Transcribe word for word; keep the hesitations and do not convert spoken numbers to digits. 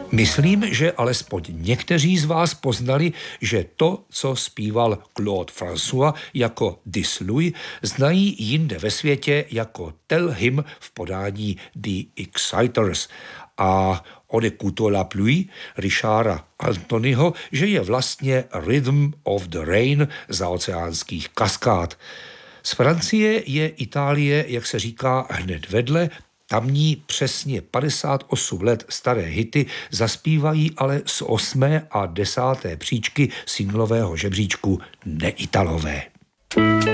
Myslím, že alespoň někteří z vás poznali, že to, co zpíval Claude François jako Dis Lui, znají jinde ve světě jako Tell Him v podání The Exciters a On écoute la pluie Richarda Anthonyho, že je vlastně Rhythm of the Rain za oceánských kaskád. Z Francie je Itálie, jak se říká, hned vedle. Tamní přesně padesát osm let staré hity zaspívají ale z osmé a desáté příčky singlového žebříčku Neitalové.